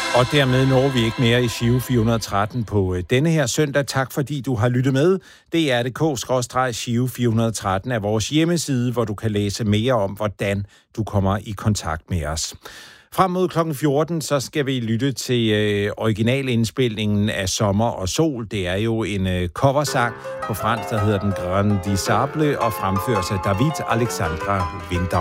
Og dermed når vi ikke mere i Giro 413 på denne her søndag. Tak fordi du har lyttet med. DR.dk/Giro 413 er vores hjemmeside, hvor du kan læse mere om, hvordan du kommer i kontakt med os. Frem mod kl. 14, så skal vi lytte til originalindspilningen af Sommer og Sol. Det er jo en coversang på fransk, der hedder Den Grandissable og fremføres af David Alexandre Winter.